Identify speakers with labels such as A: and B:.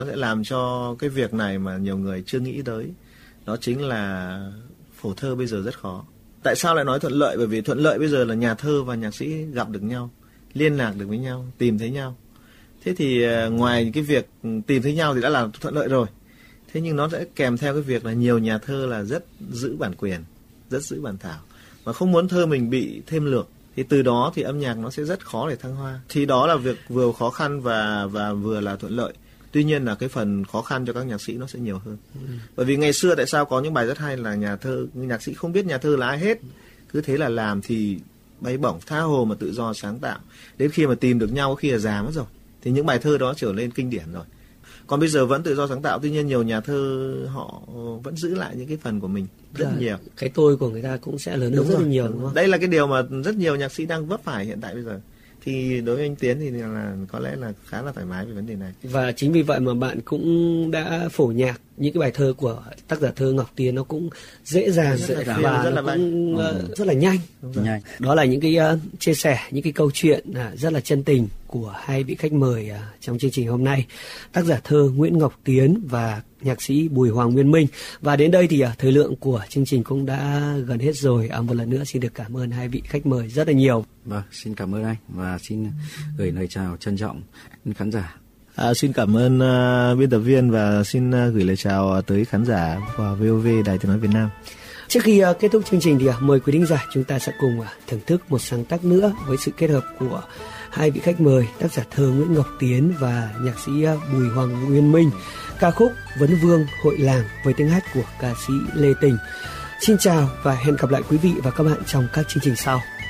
A: Nó sẽ làm cho cái việc này mà nhiều người chưa nghĩ tới, đó chính là phổ thơ bây giờ rất khó. Tại sao lại nói thuận lợi? Bởi vì thuận lợi bây giờ là nhà thơ và nhạc sĩ gặp được nhau, liên lạc được với nhau, tìm thấy nhau. Thế thì ngoài cái việc tìm thấy nhau thì đã là thuận lợi rồi. Thế nhưng nó sẽ kèm theo cái việc là nhiều nhà thơ là rất giữ bản quyền, rất giữ bản thảo, mà không muốn thơ mình bị thêm lược. Thì từ đó thì âm nhạc nó sẽ rất khó để thăng hoa. Thì đó là việc vừa khó khăn và vừa là thuận lợi. Tuy nhiên là cái phần khó khăn cho các nhạc sĩ nó sẽ nhiều hơn. Bởi vì ngày xưa tại sao có những bài rất hay là nhạc sĩ không biết nhà thơ là ai hết, cứ thế là làm thì bay bổng tha hồ mà tự do sáng tạo. Đến khi mà tìm được nhau khi là già mất rồi thì những bài thơ đó trở lên kinh điển rồi. Còn bây giờ vẫn tự do sáng tạo, tuy nhiên nhiều nhà thơ họ vẫn giữ lại những cái phần của mình rất nhiều.
B: Cái tôi của người ta cũng sẽ lớn hơn rất là nhiều, đúng không?
A: Đây là cái điều mà rất nhiều nhạc sĩ đang vấp phải hiện tại bây giờ. Thì đối với anh Tiến thì là có lẽ là khá là thoải mái về vấn đề này.
B: Và chính vì vậy mà bạn cũng đã phổ nhạc những cái bài thơ của tác giả thơ Ngọc Tiến, nó cũng dễ dàng và nó cũng rất là nhanh. Đó là những cái chia sẻ, những cái câu chuyện rất là chân tình của hai vị khách mời trong chương trình hôm nay, tác giả thơ Nguyễn Ngọc Tiến và nhạc sĩ Bùi Hoàng Nguyên Minh. Và đến đây thì thời lượng của chương trình cũng đã gần hết rồi. Một lần nữa xin được cảm ơn hai vị khách mời rất là nhiều.
C: Vâng, xin cảm ơn anh và xin gửi lời chào trân trọng đến khán giả.
A: Xin cảm ơn biên tập viên và xin gửi lời chào tới khán giả của VOV Đài Tiếng nói Việt Nam.
B: Trước khi kết thúc chương trình thì mời quý thính giả chúng ta sẽ cùng thưởng thức một sáng tác nữa với sự kết hợp của hai vị khách mời, tác giả thơ Nguyễn Ngọc Tiến và nhạc sĩ Bùi Hoàng Nguyên Minh, ca khúc Vấn Vương Hội Làng với tiếng hát của ca sĩ Lê Tình. Xin chào và hẹn gặp lại quý vị và các bạn trong các chương trình sau.